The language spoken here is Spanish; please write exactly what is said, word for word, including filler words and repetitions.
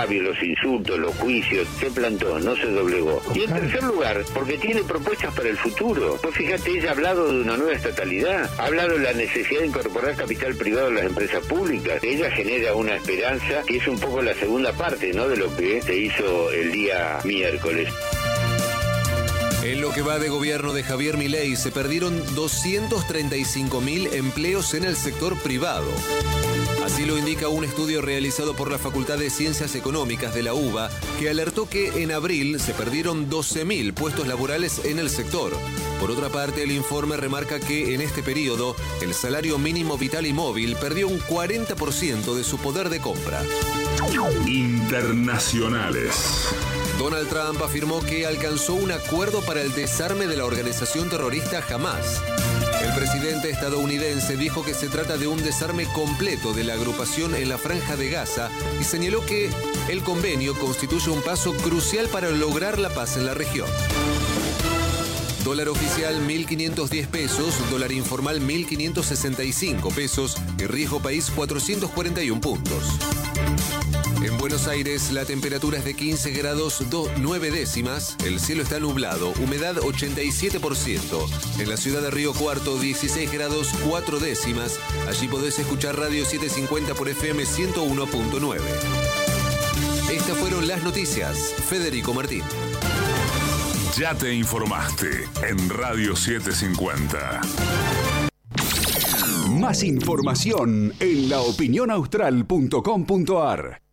agravios, los insultos, los juicios, se plantó, no se doblegó. Y en tercer lugar, porque tiene propuestas para el futuro. Pues fíjate, ella ha hablado de una nueva estatalidad, ha hablado de la necesidad de incorporar capital privado en las empresas públicas. Ella genera una esperanza que es un poco la segunda parte, ¿no?, de lo que se hizo el día miércoles. En lo que va de gobierno de Javier Milei se perdieron doscientos treinta y cinco mil empleos en el sector privado. Así lo indica un estudio realizado por la Facultad de Ciencias Económicas de la UBA, que alertó que en abril se perdieron doce mil puestos laborales en el sector. Por otra parte, el informe remarca que en este periodo el salario mínimo vital y móvil perdió un cuarenta por ciento de su poder de compra. Internacionales. Donald Trump afirmó que alcanzó un acuerdo para el desarme de la organización terrorista Hamas. El presidente estadounidense dijo que se trata de un desarme completo de la agrupación en la Franja de Gaza y señaló que el convenio constituye un paso crucial para lograr la paz en la región. Dólar oficial mil quinientos diez pesos, dólar informal mil quinientos sesenta y cinco pesos y riesgo país cuatrocientos cuarenta y uno puntos. En Buenos Aires la temperatura es de quince grados nueve décimas, el cielo está nublado, humedad ochenta y siete por ciento. En la ciudad de Río Cuarto dieciséis grados cuatro décimas, allí podés escuchar Radio setecientos cincuenta por F M ciento uno punto nueve. Estas fueron las noticias. Federico Martín. Ya te informaste en Radio setecientos cincuenta. Más información en la opinión austral punto com punto a r.